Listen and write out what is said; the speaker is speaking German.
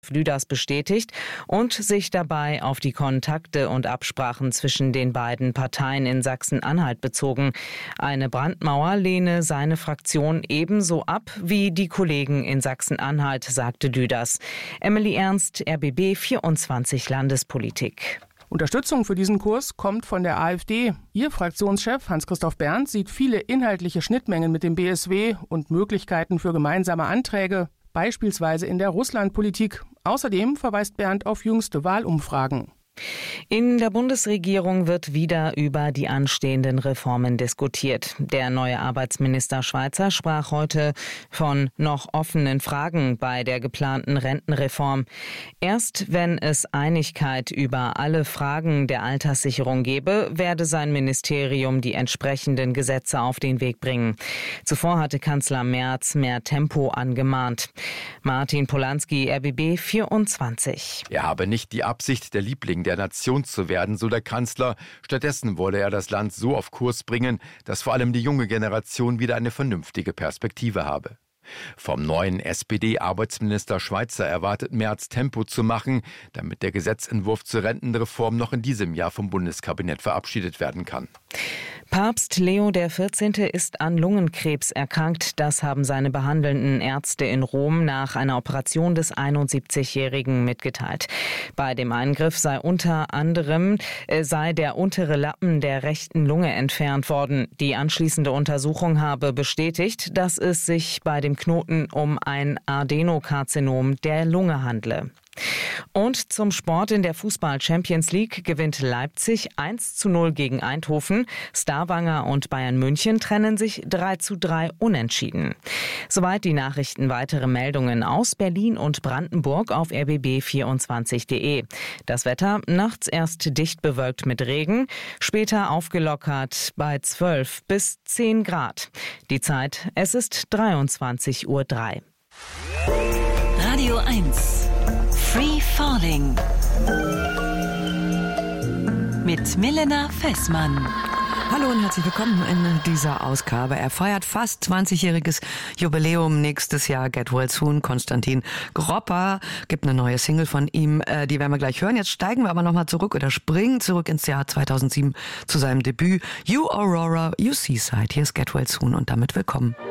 Lüders bestätigt und sich dabei auf die Kontakte und Absprachen zwischen den beiden Parteien in Sachsen-Anhalt bezogen. Eine Brandmauer lehne seine Fraktion ebenso ab wie die Kollegen in Sachsen-Anhalt, sagte Lüders. Emily Ernst, RBB 24 Landespolitik. Unterstützung für diesen Kurs kommt von der AfD. Ihr Fraktionschef Hans-Christoph Berndt sieht viele inhaltliche Schnittmengen mit dem BSW und Möglichkeiten für gemeinsame Anträge, beispielsweise in der Russlandpolitik. Außerdem verweist Berndt auf jüngste Wahlumfragen. In der Bundesregierung wird wieder über die anstehenden Reformen diskutiert. Der neue Arbeitsminister Schweizer sprach heute von noch offenen Fragen bei der geplanten Rentenreform. Erst wenn es Einigkeit über alle Fragen der Alterssicherung gebe, werde sein Ministerium die entsprechenden Gesetze auf den Weg bringen. Zuvor hatte Kanzler Merz mehr Tempo angemahnt. Martin Polanski, RBB 24. Er habe nicht die Absicht, der Liebling der Nation zu werden, so der Kanzler. Stattdessen wolle er das Land so auf Kurs bringen, dass vor allem die junge Generation wieder eine vernünftige Perspektive habe. Vom neuen SPD-Arbeitsminister Schweizer erwartet Merz, Tempo zu machen, damit der Gesetzentwurf zur Rentenreform noch in diesem Jahr vom Bundeskabinett verabschiedet werden kann. Papst Leo XIV. Ist an Lungenkrebs erkrankt. Das haben seine behandelnden Ärzte in Rom nach einer Operation des 71-Jährigen mitgeteilt. Bei dem Eingriff sei unter anderem der untere Lappen der rechten Lunge entfernt worden. Die anschließende Untersuchung habe bestätigt, dass es sich bei dem Knoten um ein Adenokarzinom der Lunge handle. Und zum Sport: in der Fußball-Champions League gewinnt Leipzig 1:0 gegen Eindhoven. Stavanger und Bayern München trennen sich 3:3 unentschieden. Soweit die Nachrichten. Weitere Meldungen aus Berlin und Brandenburg auf rbb24.de. Das Wetter: nachts erst dicht bewölkt mit Regen, später aufgelockert bei 12 bis 10 Grad. Die Zeit: es ist 23:03 Uhr. Radio 1 Free Falling mit Milena Fessmann. Hallo und herzlich willkommen in dieser Ausgabe. Er feiert fast 20-jähriges Jubiläum nächstes Jahr. Get Well Soon. Konstantin Gropper gibt eine neue Single von ihm. Die werden wir gleich hören. Jetzt steigen wir aber nochmal zurück oder springen zurück ins Jahr 2007 zu seinem Debüt You Aurora, You Seaside. Hier ist Get Well Soon und damit willkommen.